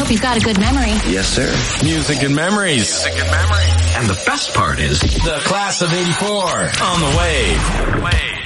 hope you've got a good memory. Yes, sir. Music and memories. And the best part is the class of '84 on the wave.